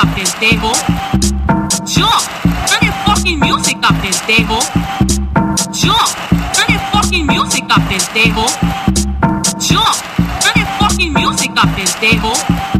música, pendejo. Jump, turn your fucking music up, pendejo. Jump, turn your fucking music up, pendejo. Jump, turn your fucking music up, pendejo.